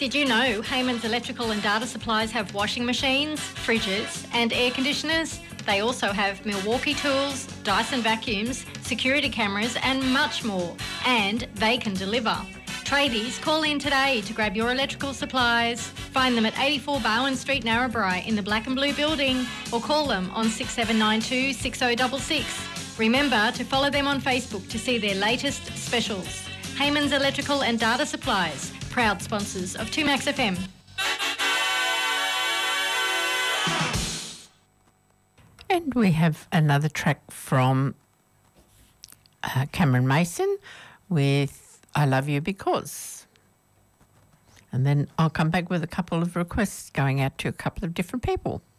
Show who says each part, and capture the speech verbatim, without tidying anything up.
Speaker 1: Did you know Heyman's Electrical and Data Supplies have washing machines, fridges and air conditioners? They also have Milwaukee tools, Dyson vacuums, security cameras and much more. And they can deliver. Tradies, call in today to grab your electrical supplies. Find them at eighty-four Bowen Street, Narrabri in the Black and Blue building, or call them on six seven nine two, six oh six six. Remember to follow them on Facebook to see their latest specials. Heyman's Electrical and Data Supplies, proud sponsors of two Max F M.
Speaker 2: And we have another track from uh, Cameron Mason with I Love You Because. And then I'll come back with a couple of requests going out to a couple of different people.